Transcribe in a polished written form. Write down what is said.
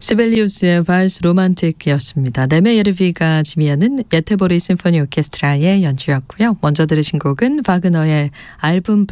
시벨리우스의 발스 로만틱이었습니다. 네메 예르비가 지휘하는 예테보리 심포니 오케스트라의 연주였고요. 먼저 들으신 곡은 바그너의 알분